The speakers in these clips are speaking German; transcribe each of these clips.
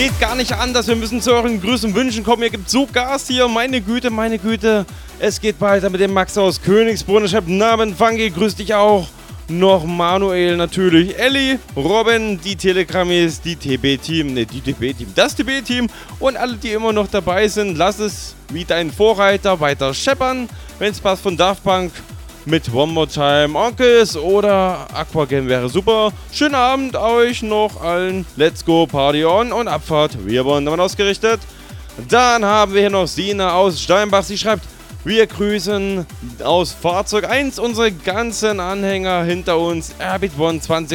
geht gar nicht anders. Wir müssen zu euren Grüßen und Wünschen kommen. Ihr gebt so Gas hier. Meine Güte, meine Güte. Es geht weiter mit dem Max aus Königsbrunn. Ich habe Namen, Funky, grüß dich auch. Noch Manuel natürlich, Elli, Robin, die Telegrammis, die TB-Team, das TB-Team und alle, die immer noch dabei sind. Lass es wie dein Vorreiter weiter scheppern. Wenn es passt von Daft Punk mit One More Time, Onkels oder Aquagame wäre super. Schönen Abend euch noch allen. Let's go, Party on und Abfahrt. Wir wurden damit ausgerichtet. Dann haben wir hier noch Sina aus Steinbach. Sie schreibt: Wir grüßen aus Fahrzeug 1 unsere ganzen Anhänger hinter uns. Airbeat One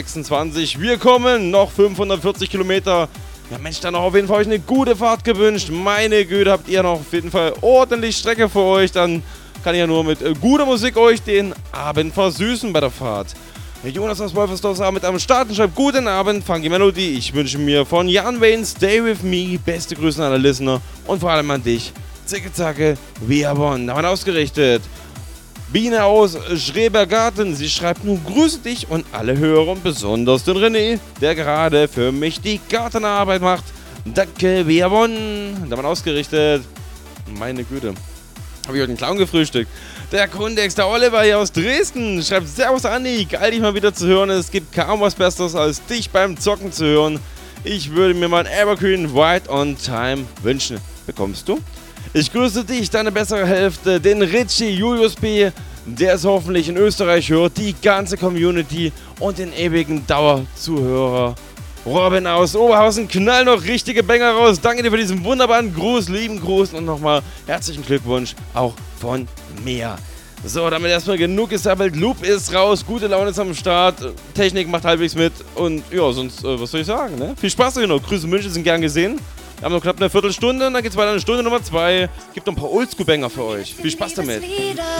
2026. Wir kommen noch 540 Kilometer. Ja Mensch, dann noch auf jeden Fall euch eine gute Fahrt gewünscht. Meine Güte, habt ihr noch auf jeden Fall ordentlich Strecke für euch. Dann kann ich ja nur mit guter Musik euch den Abend versüßen bei der Fahrt. Jonas aus Wolfersdorf mit am Start und schreibt: Guten Abend, Funky Melody. Ich wünsche mir von Jan Wayne Stay With Me beste Grüße an alle Listener und vor allem an dich. Zicke Zacke, wir wurden damit ausgerichtet. Biene aus Schrebergarten, sie schreibt: Nun grüße dich und alle Hörer und besonders den René, der gerade für mich die Gartenarbeit macht. Danke, wir wurden damit ausgerichtet. Meine Güte, habe ich heute einen Clown gefrühstückt. Der Kundex, der Oliver hier aus Dresden, schreibt: Servus Andi, geil dich mal wieder zu hören. Es gibt kaum was Besseres als dich beim Zocken zu hören. Ich würde mir mal ein Evergreen Right on Time wünschen. Bekommst du? Ich grüße dich, deine bessere Hälfte, den Richie Julius P., der es hoffentlich in Österreich hört, die ganze Community und den ewigen Dauerzuhörer. Robin aus Oberhausen, knall noch richtige Banger raus. Danke dir für diesen wunderbaren Gruß, lieben Gruß und nochmal herzlichen Glückwunsch auch von mir. So, damit erstmal genug gesammelt. Loop ist raus, gute Laune ist am Start, Technik macht halbwegs mit und ja, sonst, was soll ich sagen, ne? Viel Spaß euch noch. Grüße München sind gern gesehen. Wir haben noch knapp eine Viertelstunde und dann geht's weiter in Stunde Nummer 2. Gibt noch ein paar Oldschool-Banger für euch. Viel Spaß damit.